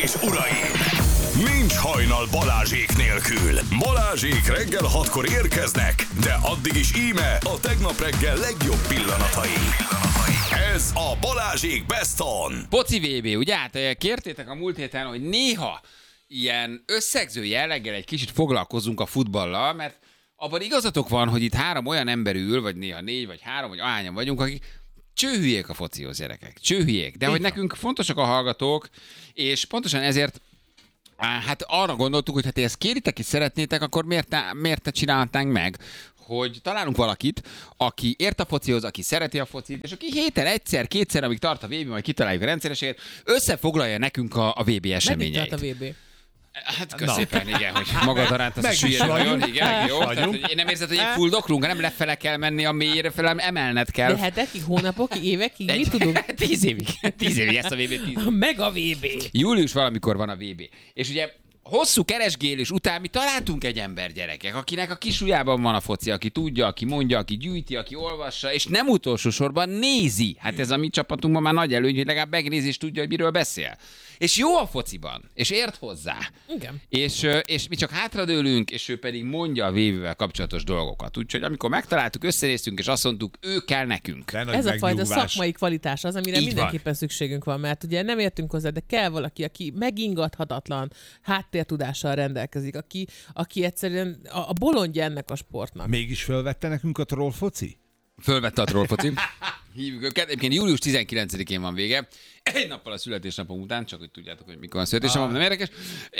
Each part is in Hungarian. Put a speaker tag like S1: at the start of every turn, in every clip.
S1: és uraim! Nincs hajnal Balázsék nélkül. Balázsék reggel 6-kor érkeznek, de addig is íme a tegnap reggel legjobb pillanatai. Ez a Balázsék Best On.
S2: Foci VB, ugye? Hát kértétek a múlt héten, hogy néha ilyen összegző jelleggel egy kicsit foglalkozunk a futballal, mert abban igazatok van, hogy itt 3 olyan ember ül, vagy néha 4, vagy 3, vagy ahányan vagyunk, akik csőhülyék a focihoz, gyerekek. Csőhülyék. De hogy nekünk fontosak a hallgatók, és pontosan ezért hát arra gondoltuk, hogy ha ti ezt kéritek és szeretnétek, akkor miért ne csinálhatnánk meg, hogy találunk valakit, aki ért a focihoz, aki szereti a focit, és aki héten egyszer-kétszer, amíg tart a VB, majd kitaláljuk a rendszerességet, összefoglalja nekünk a VB eseményeit.
S3: Meddig tart a VB?
S2: Hát köszépen, igen, hogy magad aránt az a süllyed nagyon, igen, jó. Tehát, én nem érzed, hogy így fuldoklunk, hanem lefele kell menni a mélyére, fel emelned kell.
S3: De hetekig, hónapokig, évekig, mit tudunk?
S2: 10 évig ezt a VB 10 évig.
S3: Meg a VB.
S2: Július valamikor van a VB. És ugye hosszú keresgélés után mi találtunk egy ember, gyerekek, akinek a kisujjában van a foci, aki tudja, aki mondja, aki gyűjti, aki olvassa, és nem utolsó sorban nézi. Hát ez a mi csapatunkban már nagy előny, hogy legalább megnézi és tudja, hogy miről beszél. És jó a fociban, és ért hozzá.
S3: Igen.
S2: És mi csak hátradőlünk, és ő pedig mondja a VB-vel kapcsolatos dolgokat. Úgyhogy amikor megtaláltuk, összenéztünk, és azt mondtuk, ő kell nekünk.
S3: Ez a fajta szakmai kvalitás az, amire mindenképpen szükségünk van, mert ugye nem értünk hozzá, de kell valaki, aki megingathatatlan háttértudással rendelkezik, aki egyszerűen a bolondja ennek a sportnak.
S4: Mégis fölvette nekünk a troll foci?
S2: Fölvette a trollfoci. Hívjuk őket. Egyébként július 19-én van vége. Egy nappal a születésnapom után, csak hogy tudjátok, hogy mikor van a születésnapom, nem érdekes.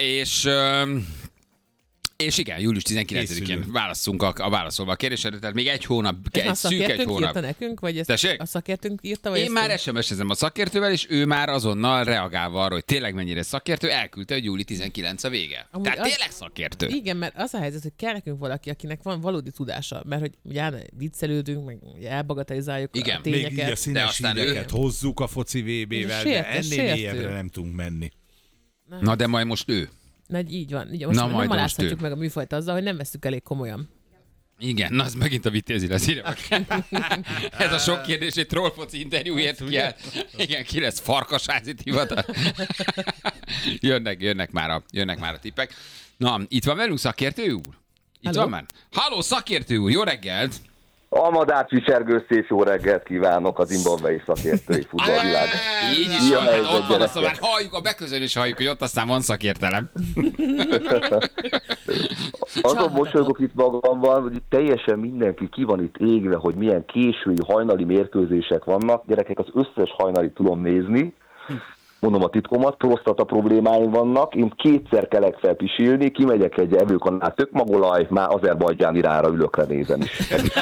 S2: És igen, július 19-én válaszolva a kérdésre, tehát még egy hónap, egy szűk egy hónap.
S3: Írta nekünk, vagy ezt a szakértőnk írta? Vagy
S2: én már SMS-ezem a szakértővel, és ő már azonnal reagálva arra, hogy tényleg mennyire szakértő, elküldte, hogy júli 19 a vége.
S3: Amúgy
S2: tehát tényleg szakértő.
S3: Igen, mert az a helyzet, hogy kell nekünk valaki, akinek van valódi tudása, mert hogy ugye viccelődünk, meg elbagatelizáljuk a tényeket.
S4: Még így a színes híreket hozzuk a foci VB-vel, de ennél mélyebbre nem tudunk menni.
S2: Na de majd most ő.
S3: Így van. Ugye most nem alázhatjuk meg a műfajt azzal, hogy nem veszük elég komolyan.
S2: Igen, na az megint a vitézi lesz. Ez a sok kérdés egy trollfoci interjúért kell. Igen, ki lesz Farkasházit hivatal. jönnek már a tippek. Na, itt van velünk szakértő úr? Itt van már? Halló, szakértő úr, jó reggelt!
S5: Amadár Csicsergő, szép jó reggelt kívánok az zimbabwei szakértői futballvilág.
S2: Így is van, ott van, azt már halljuk, a beközönés halljuk, hogy ott aztán van szakértelem.
S5: Azon mosolygok itt magamban, hogy teljesen mindenki ki van itt égve, hogy milyen késői hajnali mérkőzések vannak. Gyerekek, az összes hajnali tudom nézni. Mondom a titkomat, prostata problémáim vannak, én 2-szer kelek fel pisilni, kimegyek egy evőkanál tökmagolaj, már Azerbajdzsán irányra ülökre nézem is.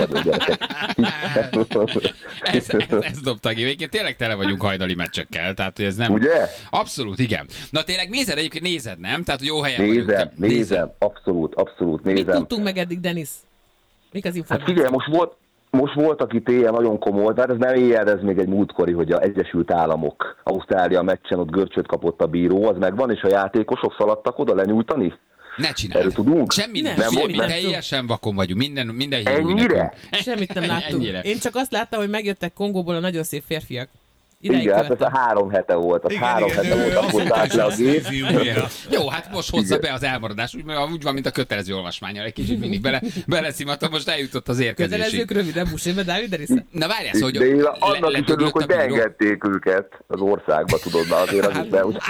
S2: Ez dobta ki. Végén tényleg tele vagyunk hajnali meccsekkel, tehát hogy ez nem...
S5: Ugye?
S2: Abszolút, igen. Na tényleg nézed, nem? Tehát jó helyen vagyunk.
S5: Nézem, abszolút nézem.
S3: Mit tudtunk meg eddig, Denis? Mik az információk?
S5: Hát figyelj, most volt, aki tél nagyon komoly, tehát ez nem éjjel, ez még egy múltkori, hogy az Egyesült Államok, Ausztrália meccsen ott görcsöt kapott a bíró, az megvan, és a játékosok szaladtak oda lenyújtani?
S2: Ne csináld.
S5: Erről tudunk?
S2: Semmi nem teljesen vakon vagyunk, minden jó.
S5: Ennyire?
S3: Semmit nem láttunk. Én csak azt láttam, hogy megjöttek Kongóból a nagyon szép férfiak.
S5: Igen, hát ez a 3 hete volt, akkor állt le a gép.
S2: Jó, hát most hozza be az elmaradás, úgy van, mint a kötelező olvasmányal, egy kicsit mindig beleszimatom, most eljutott az érkezésig.
S3: Kötelezők röviden, Busébe, Dávid Derisza.
S2: Na várjál, szóval,
S5: hogy... De én annak is örülök, hogy beengedték őket az országba, tudod, na azért az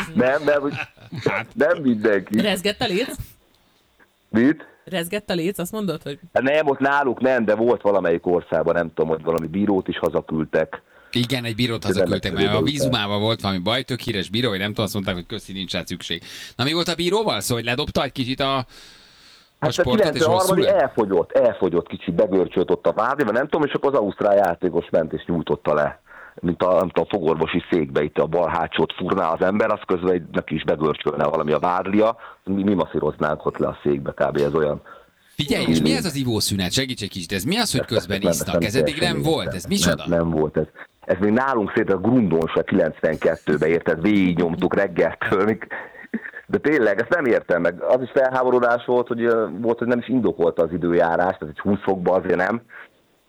S5: nem mindenki.
S3: Rezgett a léc?
S5: Mit?
S3: Rezgett a léc, azt mondod, hogy...
S5: Nem, ott náluk nem, de volt valamelyik országban, nem tudom, hogy valami bírót is hazaküldtek.
S2: Igen, egy bírót hazaküldtek, mert a vízumával volt valami baj, tök híres bíró, hogy nem tudom, azt mondták, hogy köszi, nincs rá szükség. Na mi volt a bíróval? Szóval, hogy ledobta egy kicsit a sportot, és rosszul lett?
S5: Elfogyott kicsit, begörcsölt ott a vádéba, nem tudom, és akkor az ausztrál játékos ment és nyújtotta le. Mint a fogorvosi székbe, itt a bal hátsót furná az ember, az közben neki is begörcsölne valami a vádlia, mi masszíroznánk ott le a székbe, kb. Ez olyan.
S2: Figyelj, és mi ez az ivószünet? Segíts egy kicsit, ez mi az, hogy közben isznak? Ez eddig nem volt, ez micsoda?
S5: Nem volt ez. Ez még nálunk szét a Grundonsra 92-ben, érted? Végignyomtuk reggeltől. De tényleg, ezt nem értem meg. Az is felháborodás volt, hogy nem is indokolta az időjárás, tehát egy 20 fokban azért nem.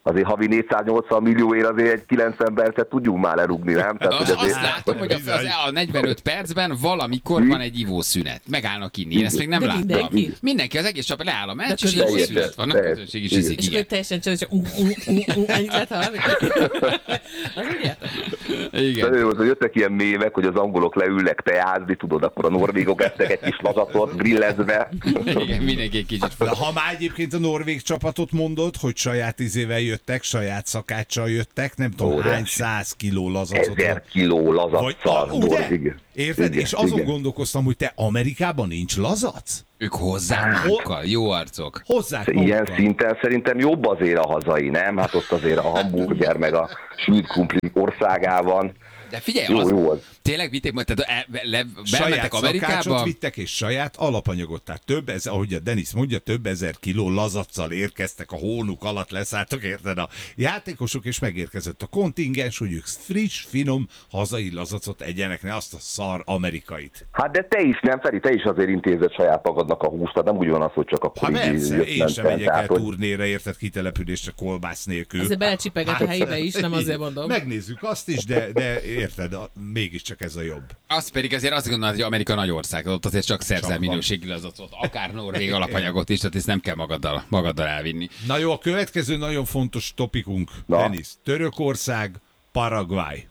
S5: azért havi 480 millióért azért egy 90 percet tudjunk már lerúgni, nem? Tehát,
S2: azt látom, hogy a 45 percben valamikor van egy ivószünet. Megállnak inni. Én ezt még nem láttam. Mindenki, az egész csapat leáll a meccs, és ivószünet van. A közönség is iszik.
S3: És akkor teljesen csinálja, csak ennyit lehet hallani. Az úgy
S5: igen. Jöttek ilyen mémek, hogy az angolok leülnek teázni, tudod, akkor a norvégok ettek egy kis lazatot grillezve.
S2: Igen, mindenki egy kicsit.
S4: Ha már egyébként a norvég csapatot mondod, hogy saját izével jöttek, saját szakáccsal jöttek, nem tudom hány 100 kiló lazacot.
S5: 1000 kiló lazaccal.
S4: Érted? És azon gondolkoztam, hogy te Amerikában nincs lazac?
S2: Ők hozzák magukkal, jó arcok.
S4: Hozzák magukkal.
S5: Ilyen szinten szerintem jobb azért a hazai, nem? Hát ott azért a hamburger meg a sült krumpli országában.
S2: De figyelj, jó. Tényleg vitték majd, tehát bementek Amerikába.
S4: Szakácsot vittek és saját alapanyagot, tehát ahogy a Denis mondja, több ezer kiló lazaccal érkeztek, a hónuk alatt leszálltak, érted a játékosok, és megérkezett a kontingens, hogy ők friss, finom, hazai lazacot egyenek, ne azt a szar amerikait.
S5: Hát de te is, nem Feri, te is azért intézed saját magadnak a húst, nem úgy van az, hogy csak akkor
S4: én sem megyek el turnéra, érted, kitelepülésre kolbász nélkül.
S3: Azért belecsipeget a helybe is, nem azért mondom.
S4: Megnézzük azt is, de érted, mégiscsak ez a jobb.
S2: Azt pedig azért azt gondolod, hogy Amerika nagy ország, ott azért csak szerzel minőségi lazacot, akár norvég alapanyagot is, tehát ezt nem kell magaddal elvinni.
S4: Na jó, a következő nagyon fontos topikunk, Denis. Törökország, Paraguay.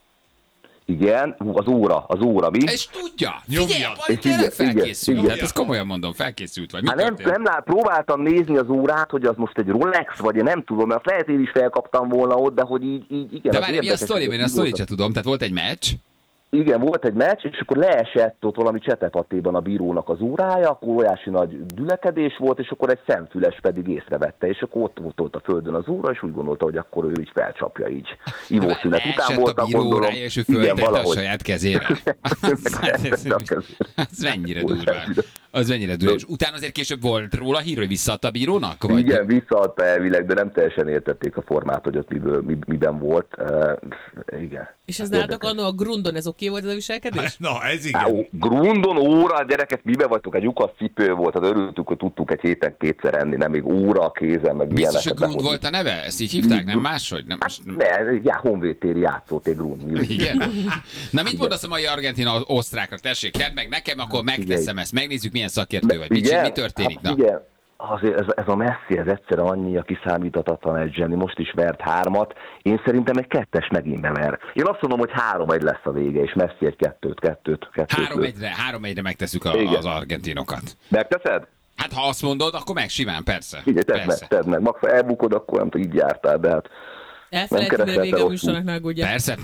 S5: Igen, az óra, mi?
S2: És tudja, figyelj, tényleg felkészült. Hát ezt komolyan mondom, felkészült vagy.
S5: Hát nem próbáltam nézni az órát, hogy az most egy Rolex, vagy én nem tudom, mert lehet én is felkaptam volna ott, de hogy így igen.
S2: De várj, mi a sztori? Én a sztorit sem tudom, tehát volt egy meccs.
S5: Igen, volt egy meccs, és akkor leesett ott valami Csetepatéban a bírónak az órája, akkor óriási nagy gyülekedés volt, és akkor egy szemfüles pedig észrevette, és akkor ott volt a földön az óra, és úgy gondolta, hogy akkor ő így felcsapja így. Ivószünet után voltak,
S2: gondolom. És ő föltette a saját kezére. Az mennyire durva. Az mennyire durva. És utána azért később volt róla hír, hogy visszaadta a bírónak? Vagy?
S5: Igen, visszaadta elvileg, de nem teljesen értették a formát, hogy ott miben volt. Igen.
S3: És ez nálatok annól a Grundon, ez oké volt ez a viselkedés?
S4: Na, ez igen.
S5: Grundon óra, gyerekek, miben vagytok? Egy lyukas cipő volt, hát örültünk, hogy tudtuk egy héten kétszer enni, nem még óra, kézen, meg ilyenek.
S2: Biztos, hogy Grund volt a neve? Ezt így hívták, nem máshogy? Nem,
S5: honvédtéri játszóték Grund.
S2: Igen. Na mit mondasz a mai argentin osztrákra? Tessék, kedd meg nekem, akkor megteszem ezt. Megnézzük, milyen szakértő vagy. Mi történik?
S5: Hát, igen. Azért ez a Messi, ez egyszerre annyi a kiszámíthatatlan egy zseni, most is vert 3-at, én szerintem egy 2-es megint bever. Én azt mondom, hogy 3-1 lesz a vége, és Messi egy 2-t.
S2: 3-1-re megtesszük az argentinokat.
S5: Megteszed?
S2: Hát ha azt mondod, akkor meg simán, persze.
S5: Igen, tedd meg. Max, ha elbukod, akkor nem tudom, így jártál, de hát...
S3: Elfelejtünk, hogy a vége a műsornak, ne aggódjál.
S2: Persze.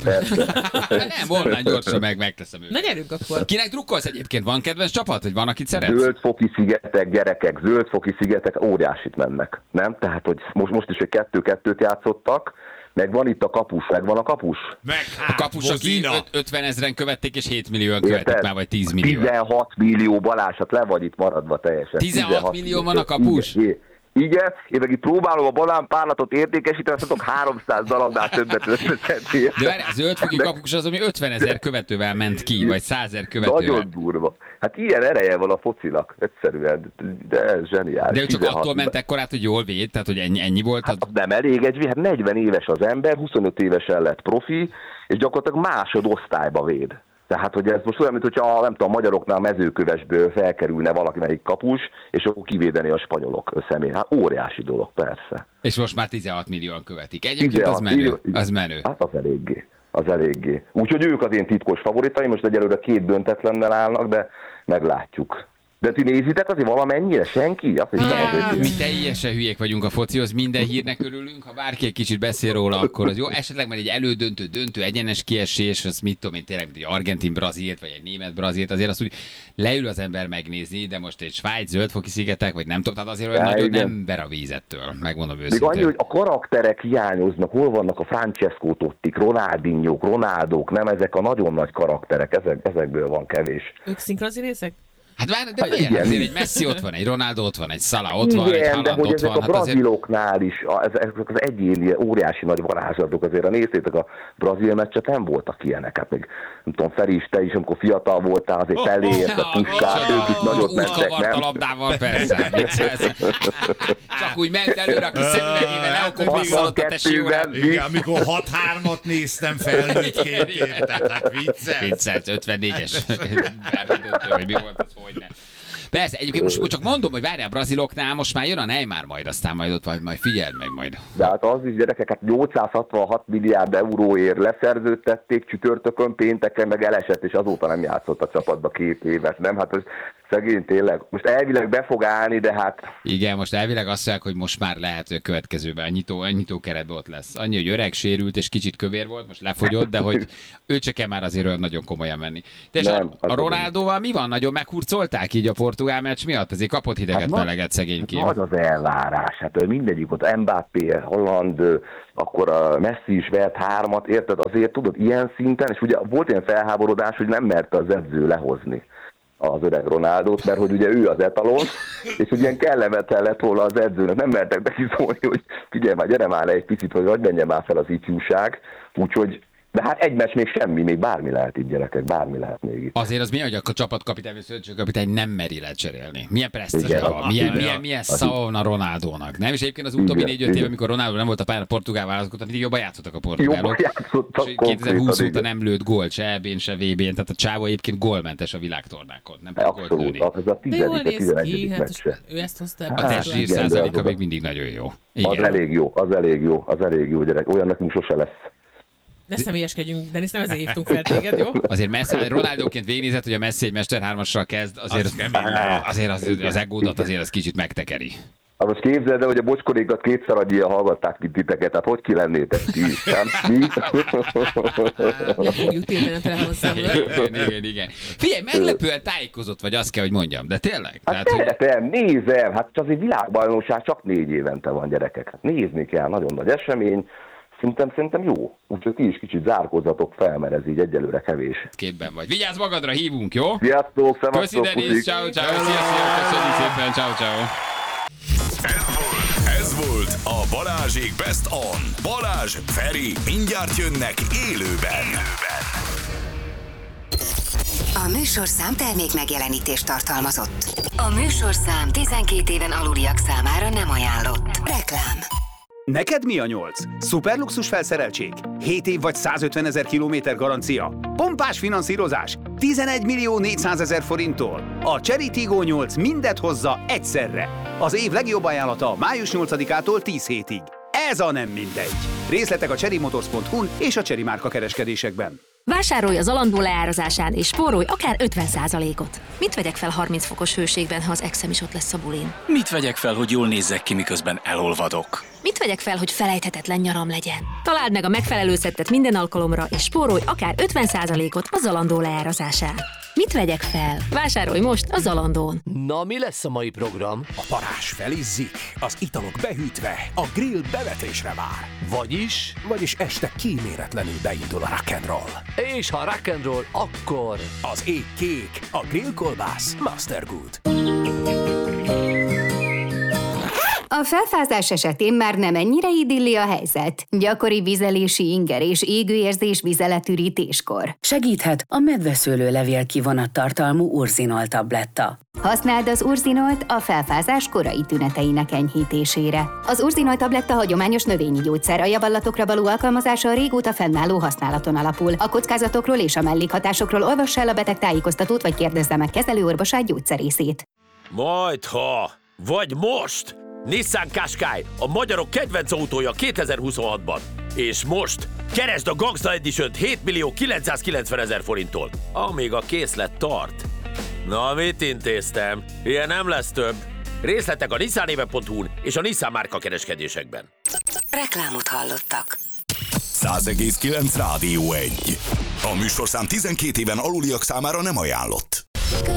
S2: Nem, online gyorsan megteszem őket.
S3: Na gyerünk akkor.
S2: Kinek drukkolsz egyébként? Van kedves csapat? Vagy van, akit szeretsz?
S5: Zöldfoki szigetek, gyerekek, Zöldfoki szigetek óriásit mennek. Nem? Tehát, hogy most is egy 2-2-t játszottak, meg van itt a kapus, megvan a kapus.
S2: A kapus, aki 50 000 követték, és 7 millióan követik már, vagy 10 millió.
S5: 16 millió, Balázsat, le vagy itt maradva teljesen.
S2: 16 millió van a kapus?
S5: Igen, én meg itt próbálom a banánpárlatot értékesíteni, azt mondok 300 darabnál többet összeszedni.
S2: De várj, a zöldfoki kapus az, ami 50 000 követővel ment ki, vagy 100 000 követővel.
S5: Nagyon durva. Hát ilyen ereje van a focinak, egyszerűen, de ez zseniális.
S2: De ő csak attól ment ekkorát, hogy jól véd, tehát hogy ennyi volt?
S5: Hát nem elég, hát 40 éves az ember, 25 évesen lett profi, és gyakorlatilag másodosztályba véd. Tehát, hogy ez most olyan, mint hogyha nem tudom, a magyaroknál Mezőkövesből felkerülne valaki melyik kapus, és akkor kivédeni a spanyolok személy. Hát óriási dolog, persze.
S2: És most már 16 millióan követik. Egyébként az menő.
S5: Hát az eléggé. Úgyhogy ők az én titkos favoritaim, most egyelőre 2 döntetlennel állnak, de meglátjuk. De ti nézitek azért valamennyire? Senki?
S2: Mi teljesen hülyék vagyunk a focihoz, minden hírnek örülünk, ha bárki egy kicsit beszél róla, akkor az jó. Esetleg már egy elődöntő, egyenes kiesés, az mit tudom én tényleg, mint egy argentin-brazilt, vagy egy német-brazilt, azért azt úgy leül az ember megnézni, de most egy Svájc, Zöldfoki szigetek, vagy nem tudom, tehát azért olyan nagyon nem ver a vízettől, megmondom őszintén.
S5: Még annyi, hogy a karakterek hiányoznak, hol vannak a Francesco Tottik, Ronaldinho-k, Ronaldók, nem ezek a nagyon nagy karakterek, ezekből van kevés.
S3: Ők szinkronszínészek?
S2: Hát de miért? Azért egy Messi ott van, egy Ronaldo ott van, egy Salah ott van, egy Haaland
S5: de hogy
S2: ott
S5: ezek
S2: van.
S5: a braziloknál is, ezek az egyéni óriási nagy varázslatok, azért ha néztétek a brazil meccset, nem voltak ilyenek. Hát még, nem tudom, Feri is, te is, amikor fiatal voltál, azért Pelé, a Puskás, ők is nagyot mentek, nem?
S2: A labdával, persze. Csak úgy ment előre a kis szemüvegével, elkompixolott a tesóra.
S4: Igen, amikor 6-3-at néztem felnőttként, érted? Hát
S2: Viccelt, 54-es. Hogy mi volt az, hogy nem. Persze, egyébként most csak mondom, hogy várjál, a braziloknál most már jön a Neymar majd, aztán majd ott majd figyeld meg majd.
S5: De hát az is gyerekek, hát 866 milliárd euróért leszerződtették csütörtökön, pénteken meg elesett, és azóta nem játszott a csapatba 2 évet, nem? Hát ez szegény tényleg. Most elvileg be fog állni, de hát...
S2: Igen, most elvileg azt mondják, hogy most már lehet, hogy a következőben a nyitó keretben ott lesz. Annyi, hogy öreg, sérült és kicsit kövér volt, most lefogyott, de hogy ő csak kell már azért olyan nagyon komolyan menni. És a Ronaldóval mi van? Nagyon meghurcolták így a portugál meccs miatt? Azért kapott hideget, meleget szegényként.
S5: Nagy az elvárás. Hát mindegyik ott Mbappé, Haaland, akkor a Messi is vert 3-at, érted? Azért tudod, ilyen szinten, és ugye volt ilyen felháborodás, hogy nem merte az edző lehozni az öreg Ronaldót, mert hogy ugye ő az etalon, és ugye ilyen kellemetlen lett volna az edzőnek, nem mertek neki szólni, hogy figyelj már, gyere már le egy picit, hogy menjen már fel az ifjúság, úgyhogy, de hát egy meccs még semmi, még bármi lehet itt, gyerekek, bármi lehet még itt.
S2: Azért az mi, hogy a csapatkapitány vagy szövetségkapitány nem meri lecserélni. Milyen presztízse van, milyen szava van a Ronaldónak, nem? És egyébként az utóbbi 4-5 év, amikor Ronaldo nem volt a pályán, a portugál választott, mindig jobban játszottak a portugálok. 2020 óta nem lőtt gólt, se EB-n, se VB-n, tehát a csávó egyébként gólmentes a világtornákon, nem pedig gólt lőni.
S5: Az a 10-11. meccse.
S3: Ő ezt hozta
S2: a testzsír százaléka még mindig nagyon jó.
S5: Az elég jó, gyerek, olyan nekünk sose lesz.
S3: Ne személyeskedjünk, Denis, nem ezért hívtunk fel téged, jó?
S2: Azért Messi, Ronaldóként végignézett, hogy a Messi egy Mester 3-assal kezd, azért az egódat azért az kicsit megtekeri.
S5: Most képzeld el, hogy a bocskorékat 2-szer annyian hallgatták, mint titeket, tehát hogy ki lennétek ti is, nem? Mi?
S3: Nem fogjuk tiltani a telefonszámot.
S2: Igen. Figyelj, meglepően tájékozott vagy, azt kell, hogy mondjam, de tényleg?
S5: Hát nézem, hát azért világbajnokság csak 4 évente van, gyerekek. Hát nézni kell, nagyon nagy esemény. Szerintem jó. Úgyhogy ti is kicsit zárkózzatok fel, mert ez így egyelőre kevés.
S2: Képben vagy. Vigyázz magadra, hívunk, jó?
S5: Sziasztok, szevasztok.
S2: Köszi, Denis, ciao. Köszönjük szépen, ciao.
S1: Ez volt a Balázsék Best On. Balázs, Feri, mindjárt jönnek élőben.
S6: A műsorszám termék megjelenítést tartalmazott. A műsorszám 12 éven aluliak számára nem ajánlott. Reklám.
S7: Neked mi a 8? Szuperluxus felszereltség? 7 év vagy 150 000 kilométer garancia? Pompás finanszírozás? 11 400 000 forinttól? A Chery Tiggo 8 mindet hozza egyszerre. Az év legjobb ajánlata május 8-ától 10 hétig. Ez a nem mindegy. Részletek a cherrymotors.hu-n és a Chery márka kereskedésekben.
S8: Vásárolj az Zalando leárazásán és spórolj akár 50%-ot. Mit vegyek fel 30 fokos hőségben, ha az exem is ott lesz a bulin?
S9: Mit vegyek fel, hogy jól nézzek ki, miközben elolvadok?
S8: Mit vegyek fel, hogy felejthetetlen nyaram legyen? Találd meg a megfelelő szettet minden alkalomra, és spórolj akár 50%-ot a Zalando leárazásán. Mit vegyek fel? Vásárolj most a Zalandón.
S10: Na, mi lesz a mai program?
S11: A parázs felizzik, az italok behűtve, a grill bevetésre vár. Vagyis este kíméletlenül beindul a rock'n'roll.
S10: És ha rock'n'roll, akkor...
S11: Az ég kék, a grillkolbász Master Good.
S6: A felfázás esetén már nem ennyire idilli a helyzet. Gyakori vizelési inger és égőérzés vizeletürítéskor.
S12: Segíthet a medveszőlő levél kivonat tartalmú Urzinol tabletta.
S6: Használd az Urzinolt a felfázás korai tüneteinek enyhítésére. Az Urzinolt tabletta hagyományos növényi gyógyszer, a javallatokra való alkalmazása a régóta fennálló használaton alapul. A kockázatokról és a mellékhatásokról olvass el a beteg tájékoztatót, vagy kérdezze meg kezelőorvosát gyógyszerészét.
S10: Majdha, vagy most! Nissan Qashqai, a magyarok kedvenc autója 2026-ban. És most keresd a Gangsta Edition-t 7 990 000 forinttól, amíg a készlet tart. Na, mit intéztem? Ilyen nem lesz több. Részletek a nissanéve.hu-n és a Nissan márka kereskedésekben.
S6: Reklámot hallottak.
S1: 100,9 Rádió 1. A műsorszám 12 éven aluliak számára nem ajánlott.